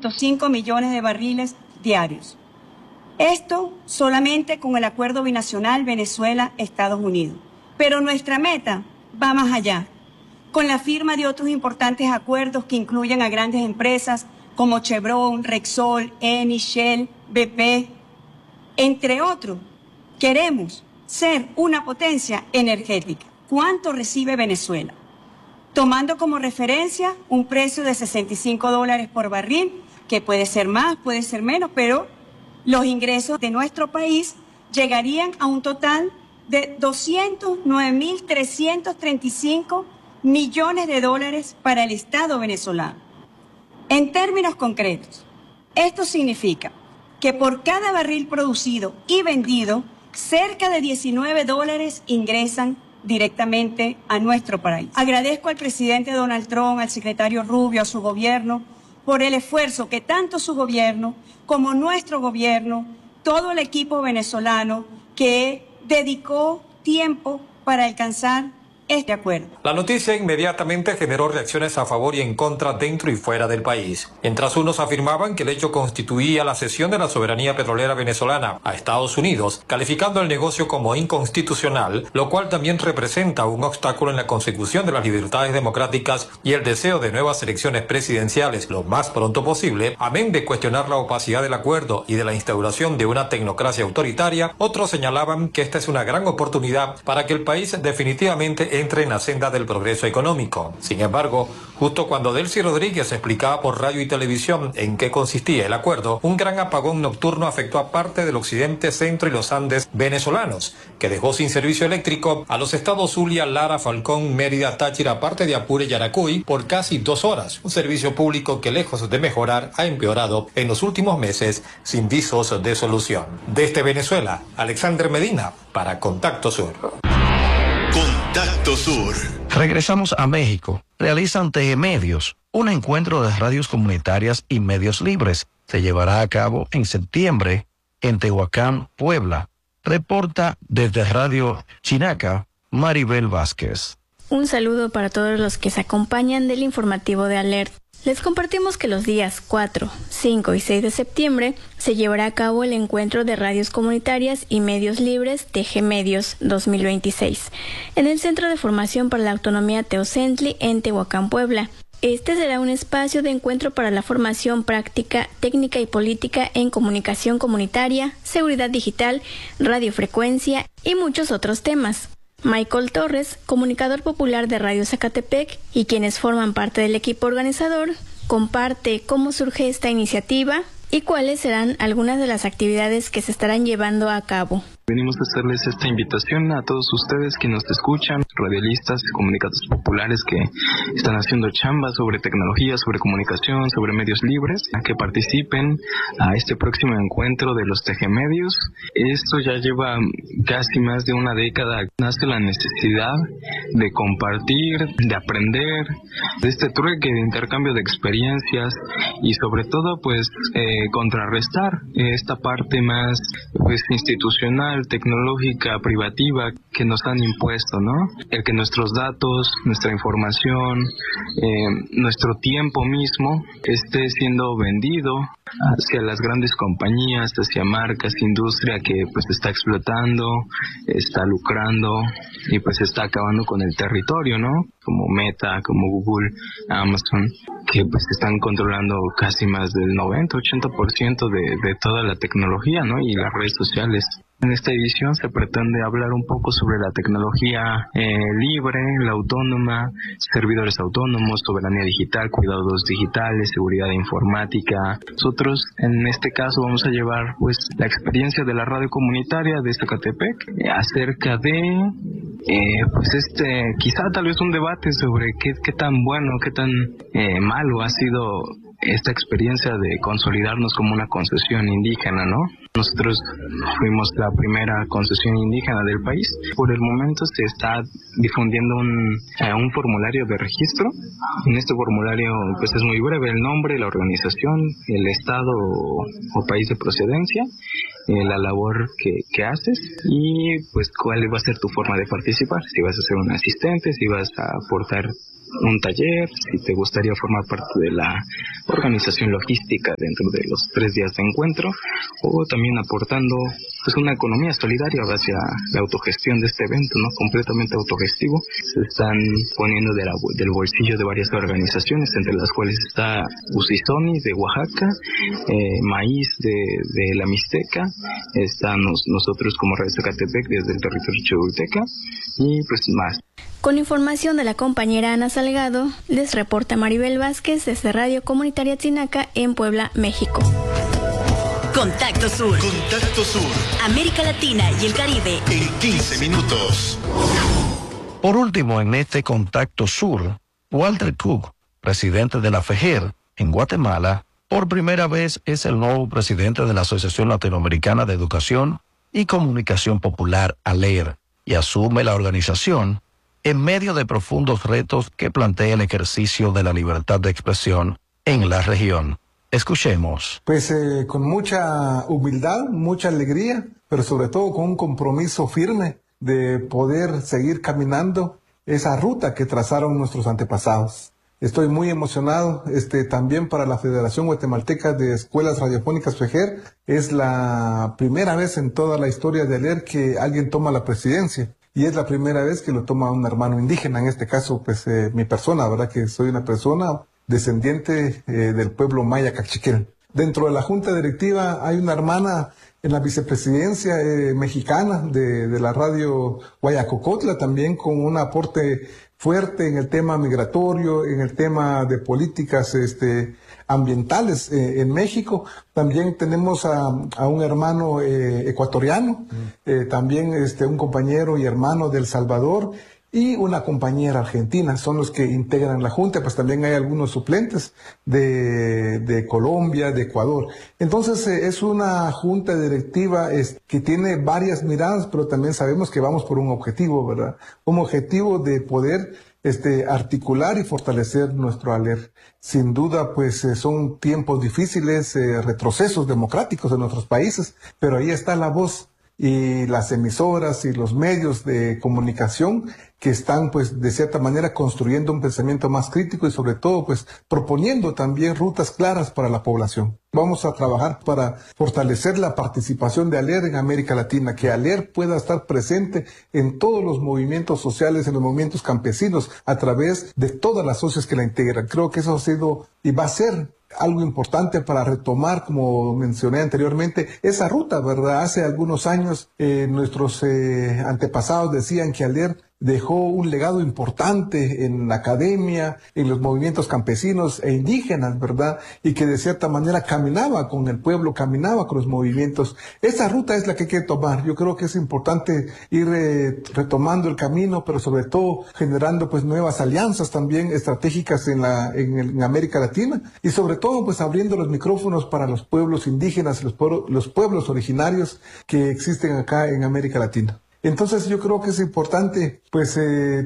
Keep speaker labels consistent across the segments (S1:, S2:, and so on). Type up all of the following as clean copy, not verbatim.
S1: 1.5 millones de barriles diarios. Esto solamente con el acuerdo binacional Venezuela-Estados Unidos. Pero nuestra meta va más allá, con la firma de otros importantes acuerdos que incluyen a grandes empresas como Chevron, Repsol, Eni, Shell, BP, entre otros. Queremos ser una potencia energética. ¿Cuánto recibe Venezuela? Tomando como referencia un precio de $65 por barril, que puede ser más, puede ser menos, pero los ingresos de nuestro país llegarían a un total de 209.335 millones de dólares para el Estado venezolano. En términos concretos, esto significa que por cada barril producido y vendido, cerca de $19 ingresan directamente a nuestro país. Agradezco al presidente Donald Trump, al secretario Rubio, a su gobierno, por el esfuerzo que tanto su gobierno como nuestro gobierno, todo el equipo venezolano que dedicó tiempo para alcanzar este acuerdo.
S2: La noticia inmediatamente generó reacciones a favor y en contra dentro y fuera del país. Mientras unos afirmaban que el hecho constituía la cesión de la soberanía petrolera venezolana a Estados Unidos, calificando el negocio como inconstitucional, lo cual también representa un obstáculo en la consecución de las libertades democráticas y el deseo de nuevas elecciones presidenciales lo más pronto posible, amén de cuestionar la opacidad del acuerdo y de la instauración de una tecnocracia autoritaria, otros señalaban que esta es una gran oportunidad para que el país definitivamente entre en la senda del progreso económico. Sin embargo, justo cuando Delcy Rodríguez explicaba por radio y televisión en qué consistía el acuerdo, un gran apagón nocturno afectó a parte del occidente, centro y los Andes venezolanos, que dejó sin servicio eléctrico a los estados Zulia, Lara, Falcón, Mérida, Táchira, parte de Apure y Yaracuy por casi 2 horas. Un servicio público que, lejos de mejorar, ha empeorado en los últimos meses sin visos de solución. Desde Venezuela, Alexander Medina para Contacto Sur.
S3: Contacto Sur.
S4: Regresamos a México. Realizan TGMedios, un encuentro de radios comunitarias y medios libres. Se llevará a cabo en septiembre en Tehuacán, Puebla. Reporta desde Radio Chinaca, Maribel Vázquez.
S5: Un saludo para todos los que se acompañan del informativo de Alert. Les compartimos que los días 4, 5 y 6 de septiembre se llevará a cabo el encuentro de radios comunitarias y medios libres TGMedios 2026 en el Centro de Formación para la Autonomía Teocentli en Tehuacán, Puebla. Este será un espacio de encuentro para la formación práctica, técnica y política en comunicación comunitaria, seguridad digital, radiofrecuencia y muchos otros temas. Michael Torres, comunicador popular de Radio Zacatepec y quienes forman parte del equipo organizador, comparte cómo surge esta iniciativa y cuáles serán algunas de las actividades que se estarán llevando a cabo.
S6: Venimos a hacerles esta invitación a todos ustedes que nos escuchan, radialistas y comunicadores populares que están haciendo chamba sobre tecnología, sobre comunicación, sobre medios libres, a que participen a este próximo encuentro de los TGMedios. Esto ya lleva casi más de una década. Nace la necesidad de compartir, de aprender, de este trueque de intercambio de experiencias y sobre todo pues contrarrestar esta parte más pues institucional, tecnológica, privativa que nos han impuesto, ¿no? El que nuestros datos, nuestra información, nuestro tiempo mismo esté siendo vendido hacia las grandes compañías, hacia marcas, industria que pues está explotando, está lucrando y pues está acabando con el territorio, ¿no? Como Meta, como Google, Amazon, que pues están controlando casi más del 90-80% de toda la tecnología, ¿no? Y las redes sociales. En esta edición se pretende hablar un poco sobre la tecnología libre, la autónoma, servidores autónomos, soberanía digital, cuidados digitales, seguridad informática. Nosotros en este caso vamos a llevar pues la experiencia de la radio comunitaria de Zacatepec acerca de pues quizá tal vez un debate sobre qué tan bueno, qué tan malo ha sido esta experiencia de consolidarnos como una concesión indígena, ¿no? Nosotros fuimos la primera concesión indígena del país. Por el momento se está difundiendo un formulario de registro. En este formulario pues es muy breve el nombre, la organización, el estado o país de procedencia, la labor que haces y pues cuál va a ser tu forma de participar. Si vas a ser un asistente, si vas a aportar un taller, si te gustaría formar parte de la organización logística dentro de los 3 días de encuentro, o también aportando pues una economía solidaria hacia la autogestión de este evento, ¿no? Completamente autogestivo. Se están poniendo del bolsillo de varias organizaciones, entre las cuales está Usisoni de Oaxaca, Maíz de la Mixteca, estamos nosotros como Radio Zacatepec desde el territorio chihuahuiteca y pues más.
S5: Con información de la compañera Ana Salgado, les reporta Maribel Vázquez desde Radio Comunitaria Tzinaca en Puebla, México.
S3: Contacto Sur.
S7: Contacto Sur.
S3: América Latina y el Caribe.
S7: En 15 minutos.
S4: Por último, en este Contacto Sur, Walter Cook, presidente de la FEJER en Guatemala, por primera vez es el nuevo presidente de la Asociación Latinoamericana de Educación y Comunicación Popular, ALER, y asume la organización en medio de profundos retos que plantea el ejercicio de la libertad de expresión en la región. Escuchemos.
S8: Pues con mucha humildad, mucha alegría, pero sobre todo con un compromiso firme de poder seguir caminando esa ruta que trazaron nuestros antepasados. Estoy muy emocionado, también para la Federación Guatemalteca de Escuelas Radiofónicas FEJER. Es la primera vez en toda la historia de ALER que alguien toma la presidencia. Y es la primera vez que lo toma un hermano indígena, en este caso, pues mi persona, ¿verdad? Que soy una persona descendiente del pueblo maya Cachiquel. Dentro de la junta directiva hay una hermana en la vicepresidencia mexicana de la radio Guayacocotla, también con un aporte fuerte en el tema migratorio, en el tema de políticas ambientales en México. También tenemos a un hermano ecuatoriano, también un compañero y hermano de El Salvador, y una compañera argentina, son los que integran la Junta, pues también hay algunos suplentes de Colombia, de Ecuador. Entonces es una Junta directiva que tiene varias miradas, pero también sabemos que vamos por un objetivo, ¿verdad? Un objetivo de poder articular y fortalecer nuestro ALER. Sin duda, pues son tiempos difíciles, retrocesos democráticos en nuestros países, pero ahí está la voz y las emisoras y los medios de comunicación que están, pues, de cierta manera construyendo un pensamiento más crítico y sobre todo, pues, proponiendo también rutas claras para la población. Vamos a trabajar para fortalecer la participación de ALER en América Latina, que ALER pueda estar presente en todos los movimientos sociales, en los movimientos campesinos, a través de todas las socios que la integran. Creo que eso ha sido y va a ser algo importante para retomar, como mencioné anteriormente, esa ruta, ¿verdad? Hace algunos años nuestros antepasados decían que ALER dejó un legado importante en la academia, en los movimientos campesinos e indígenas, ¿verdad? Y que de cierta manera caminaba con el pueblo, caminaba con los movimientos. Esa ruta es la que hay que tomar. Yo creo que es importante ir retomando el camino, pero sobre todo generando, pues, nuevas alianzas también estratégicas en América Latina, y sobre todo, pues, abriendo los micrófonos para los pueblos indígenas, los pueblos originarios que existen acá en América Latina. Entonces yo creo que es importante, pues,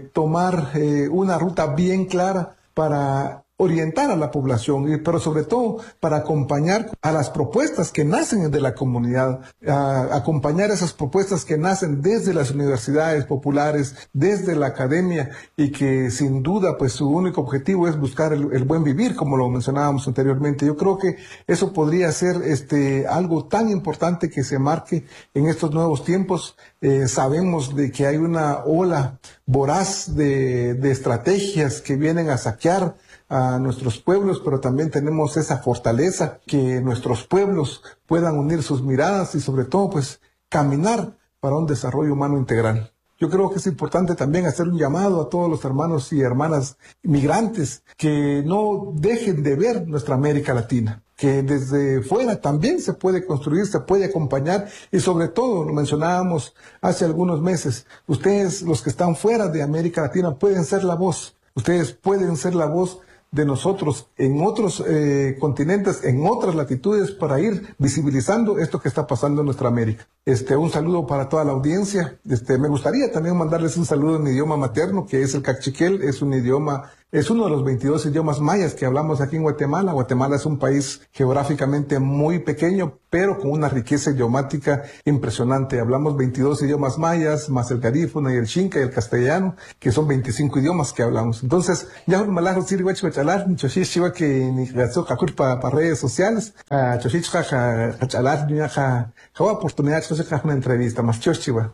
S8: tomar una ruta bien clara para orientar a la población, pero sobre todo para acompañar a las propuestas que nacen de la comunidad, acompañar esas propuestas que nacen desde las universidades populares, desde la academia, y que sin duda, pues, su único objetivo es buscar el buen vivir, como lo mencionábamos anteriormente. Yo creo que eso podría ser algo tan importante que se marque en estos nuevos tiempos. Sabemos de que hay una ola voraz de estrategias que vienen a saquear a nuestros pueblos, pero también tenemos esa fortaleza que nuestros pueblos puedan unir sus miradas y sobre todo, pues, caminar para un desarrollo humano integral. Yo creo que es importante también hacer un llamado a todos los hermanos y hermanas migrantes que no dejen de ver nuestra América Latina, que desde fuera también se puede construir, se puede acompañar, y sobre todo, lo mencionábamos hace algunos meses, ustedes, los que están fuera de América Latina, pueden ser la voz, ustedes pueden ser la voz de nosotros en otros continentes, en otras latitudes, para ir visibilizando esto que está pasando en nuestra América. Un saludo para toda la audiencia. Me gustaría también mandarles un saludo en mi idioma materno, que es el cachiquel. Es un idioma Es uno de los 22 idiomas mayas que hablamos aquí en Guatemala. Guatemala es un país geográficamente muy pequeño, pero con una riqueza idiomática impresionante. Hablamos 22 idiomas mayas, más el garífuna y el xinca y el castellano, que son 25 idiomas que hablamos. Entonces, ya malajo sirve chalar, choshis chiva que ni gasto para redes sociales, choshis chalar ni ja oportunidad de hacer una entrevista más chiva.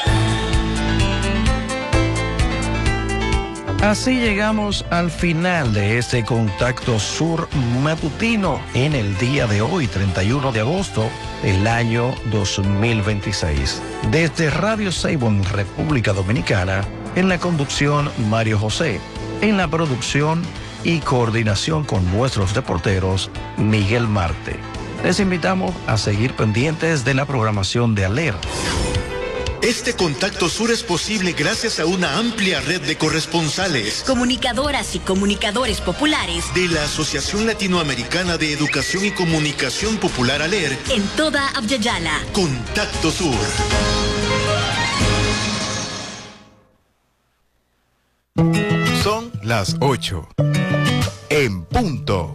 S4: Así llegamos al final de este Contacto Sur matutino en el día de hoy, 31 de agosto del año 2026. Desde Radio Saibon, República Dominicana, en la conducción Mario José, en la producción y coordinación con nuestros reporteros Miguel Marte. Les invitamos a seguir pendientes de la programación de ALER.
S7: Este Contacto Sur es posible gracias a una amplia red de corresponsales,
S3: comunicadoras y comunicadores populares
S7: de la Asociación Latinoamericana de Educación y Comunicación Popular ALER
S3: en toda Abya-Yala.
S7: Contacto Sur.
S9: Son las 8 en punto.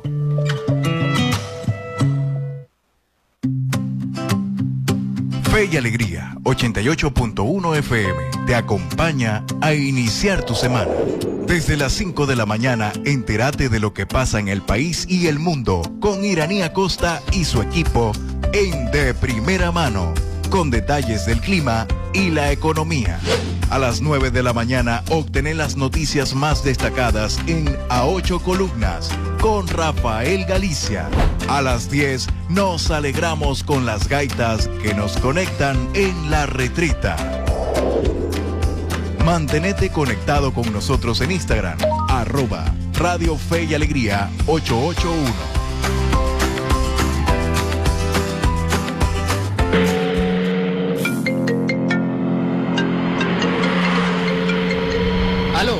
S9: Fe y Alegría 88.1 FM te acompaña a iniciar tu semana. Desde las 5 de la mañana, entérate de lo que pasa en el país y el mundo con Iraní Acosta y su equipo en De Primera Mano, con detalles del clima y la economía. A las 9 de la mañana, obtener las noticias más destacadas en A 8 Columnas con Rafael Galicia. A las 10 nos alegramos con las gaitas que nos conectan en La Retrita. Mantenete conectado con nosotros en Instagram, @Radio Fe y Alegría 881.
S10: ¡Aló!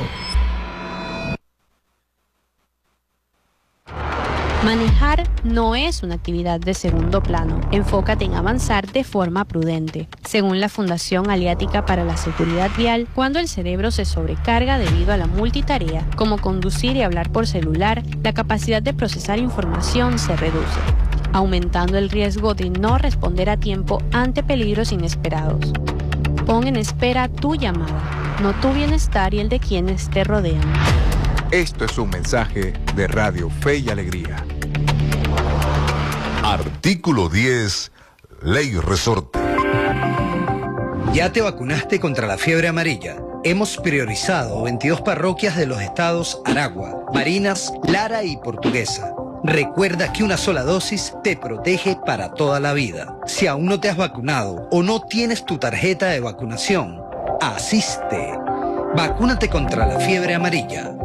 S11: Manejar no es una actividad de segundo plano. Enfócate en avanzar de forma prudente. Según la Fundación Aliática para la Seguridad Vial, cuando el cerebro se sobrecarga debido a la multitarea, como conducir y hablar por celular, la capacidad de procesar información se reduce, aumentando el riesgo de no responder a tiempo ante peligros inesperados. Pon en espera tu llamada, no tu bienestar y el de quienes te rodean.
S9: Esto es un mensaje de Radio Fe y Alegría.
S12: Artículo 10, Ley Resorte.
S13: ¿Ya te vacunaste contra la fiebre amarilla? Hemos priorizado 22 parroquias de los estados Aragua, Barinas, Lara y Portuguesa. Recuerda que una sola dosis te protege para toda la vida. Si aún no te has vacunado o no tienes tu tarjeta de vacunación, asiste. Vacúnate contra la fiebre amarilla.